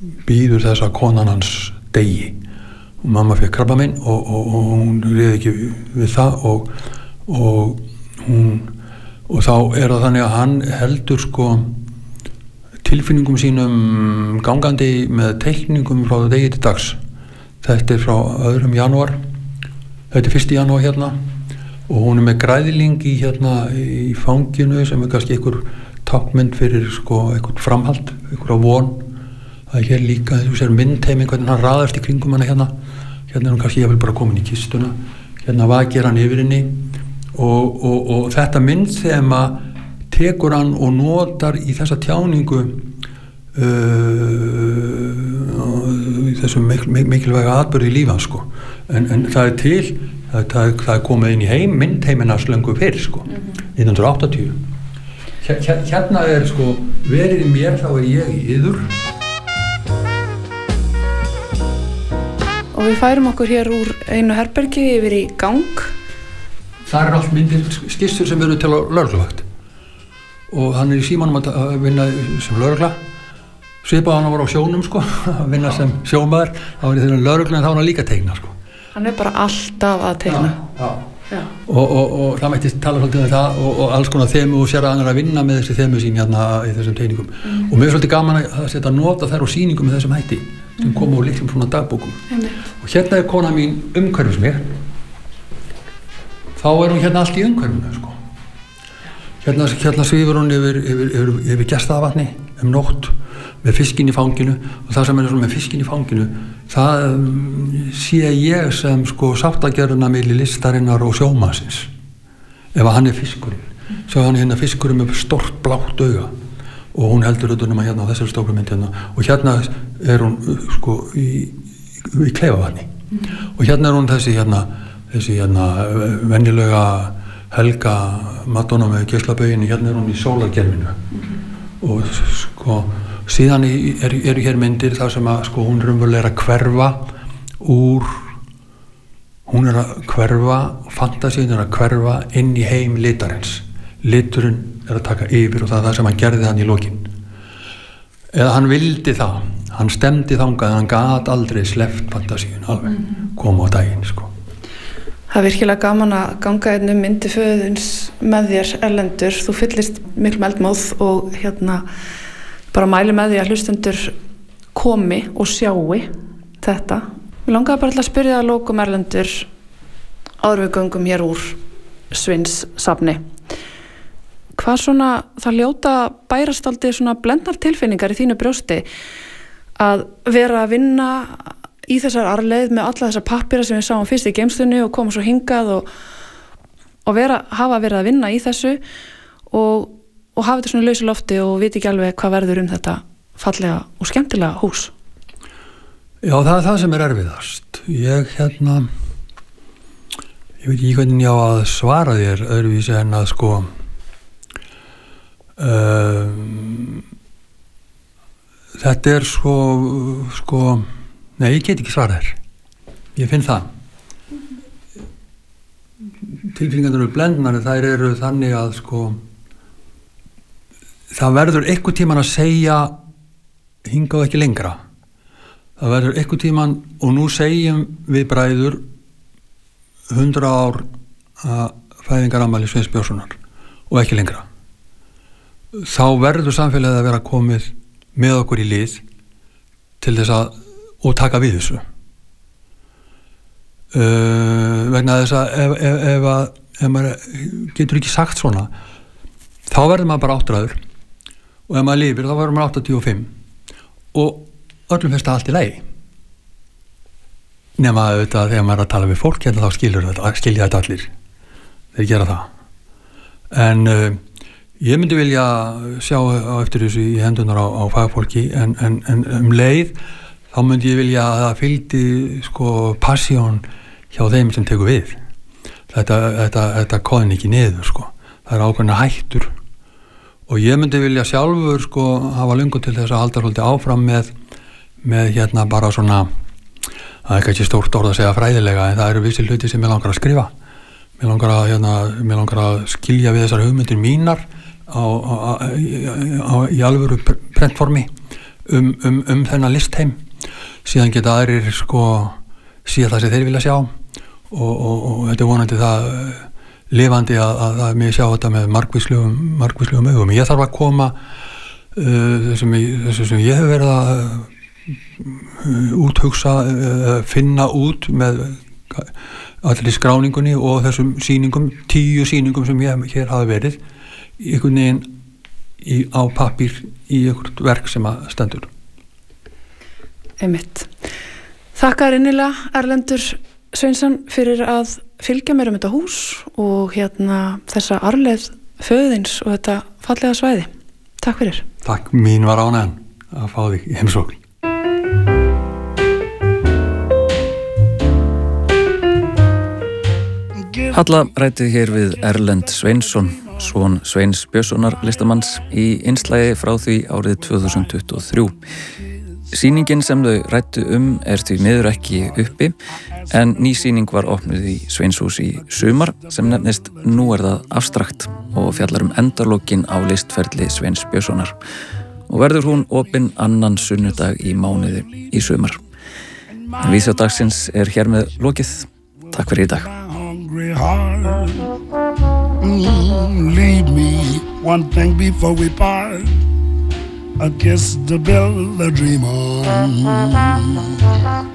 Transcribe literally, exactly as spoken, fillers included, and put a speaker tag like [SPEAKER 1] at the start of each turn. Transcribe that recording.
[SPEAKER 1] bíður þess að konan hans deyi og mamma fékk krabbamein og, og, og hún réði ekki við það og, og hún og þá er það þannig að hann heldur sko tilfinningum sínum gangandi með teikningum frá degi til dags. Þetta er frá öðrum janúar, þetta er fyrsti janúar hérna og hún er með græðling í hérna í fanginu sem er kannski einhver tákmynd fyrir sko einhvern framhald, einhverja von. Það er hér líka, þú sér myndheiminn hvernig hann raðast í kringum hana hérna. Hérna er hann kannski jafnvel bara komin í kistuna. Hérna vakir hann yfir henni og, og, og þetta myndþema tekur hann og notar í þessa tjáningu uh, í þessum mikil, mikilvæga atburði í lífi hans sko. En, en það er til, það, það, er, það er komið inn í heim, myndheimina slöngu fyrr sko, mm-hmm. nítján hundruð áttatíu. Hérna er sko, verið í mér þá er ég í yður.
[SPEAKER 2] Og við færum okkur hér úr einu herbergi yfir í gang.
[SPEAKER 1] Það er allt myndir, skissur sem eru til á lögregluvakt. Og hann er í símanum að vinna sem lögregla. Svipað hann var á sjónum sko, að vinna já. Sem sjómaður. Það var í þeirra lögregla en þá var hann líka að teikna sko.
[SPEAKER 2] Hann er bara alltaf að teikna.
[SPEAKER 1] Já, já. já. Og, og, og það mætti tala svolítið um það og, og alls konar þemu og sér að hann er að vinna með þessi þemu sín hérna í þessum teikningum. Mm. Og mér er svolítið gaman að setja að nota þær á sýningum með þessum hætti sem mm. koma úr litlum svona dagbókum. Mm. Og hérna er kona mín umhverfis mig. Þá er hún hérna allt í umhverfinu sko. Hérna, hérna svífur hún yfir, yfir, yfir, yfir Gestavatni um nótt með fiskinn í fanginu og það sem er svona með fiskinn í fanginu það um, sé ég sem sko sáttagerðuna milli listarinnar og sjómannsins ef að hann er fiskurinn mm. svo hann er hérna fiskurinn með stórt blátt auga og hún heldur utan um að hérna á þessari stóru mynd hérna og hérna er hún sko í, í Kleifavatni mm. og hérna er hún þessi hérna þessi hérna venjulega Helga Madonna með geislabauginni, hérna er hún í sólargerfinu mm. og sko síðan eru er hér myndir þar sem að sko hún er umverulega að hverfa úr hún er að hverfa fantasíun er að hverfa inn í heim litarins liturinn er að taka yfir og það er það sem hann gerði hann í lokin eða hann vildi það hann stemdi þangað en hann gat aldrei sleppt fantasíun alveg mm. koma á daginn sko.
[SPEAKER 2] Það er virkilega gaman að ganga einn um myndi föðuns með þér Erlendur þú fyllist miklum eldmóð og hérna bara mæli með því að hlustendur komi og sjáu þetta. Mér langaði bara að spyrja að lokum Erlendur áður við göngum hér úr Sveins safni. Hvað svona það ljóta bærast aldrei svona blendnar tilfinningar í þínu brjósti að vera að vinna í þessar arfleið með alla þessar pappíra sem við sáum fyrst í geimstunni og koma svo hingað og, og vera, hafa verið að vinna í þessu og og hafa þetta svona lausu lofti og viti ekki alveg hvað verður um þetta fallega og skemmtilega hús.
[SPEAKER 1] Já, það er það sem er erfiðast. Ég hérna ég veit ekki hvernig ég á að svara þér öðruvísi en að sko um, þetta er sko sko, nei, ég get ekki svara þér. Ég finn það. Tilfinningarnar eru blendnar en þær eru þannig að sko það verður einhvern tíman að segja hingað ekki lengra það verður einhvern tíman og nú segjum við bræður hundrað ár að fæðingarafmæli Sveins Björnssonar og ekki lengra þá verður samfélagið að vera komið með okkur í lið til þess að og taka við þessu uh, vegna þess að ef, ef, ef, að, ef maður getur ekki sagt svona þá verður maður bara áttræður og ef maður lifir þá verður maður áttatíu og fimm og öllum finnst það allt í lagi nema auðvitað þegar maður er að tala við fólk hérna þá skilur þetta, skilja þetta allir þeir gera það en uh, ég myndi vilja sjá á eftir þessu í hendunar á, á fagfólki en, en, en um leið þá myndi ég vilja að það fylgdi sko passjón hjá þeim sem tekur við þetta, þetta, þetta koðin ekki niður sko það er ákveðna hættur og ég myndi vilja sjálfur sko hafa löngu til þess að halda svolítið áfram með, með hérna bara svona það er ekki stórt orð að segja fræðilega en það eru vissi hluti sem ég langar að skrifa mér langar að, hérna, mér langar að skilja við þessar hugmyndir mínar á, á, á, á, í alvöru prentformi um, um, um þennan listheim. Síðan geta aðrir sko síðan það sem þeir vilja sjá og, og, og þetta er vonandi það lifandi að, að, að mér sjá þetta með margvíslegum, margvíslegum augum. Ég þarf að koma uh, þessum, þessum sem ég hef verið að uh, úthugsa, uh, finna út með allir skráningunni og þessum sýningum, tíu sýningum sem ég hér hafa verið einhvern veginn í, á pappír í einhvert verk sem að stendur.
[SPEAKER 2] Einmitt. Þakka þér innilega Erlendur Sveinsson fyrir að fylgja mér um þetta hús og hérna þessa arfleifð föðins og þetta fallega svæði. Takk fyrir.
[SPEAKER 1] Takk, mín var ánægjan að fá þig í heimsókn.
[SPEAKER 3] Halla rætti hér við Erlend Sveinsson, son Sveins Björnssonar listamanns í innslagi frá því árið tvö þúsund tuttugu og þrjú. Sýningin sem þau rættu um er því miður ekki uppi, en ný sýning var opnuð í Sveinshús í sumar sem nefnist Nú er það abstrakt og fjallar um endalokin á listferli Sveins Björnssonar og verður hún opin annan sunnudag í mánuði í sumar. En vísjá dagsins er hér með lokið. Takk fyrir í dag.
[SPEAKER 4] Mm, leave me one thing before we part, a kiss to build a dream on.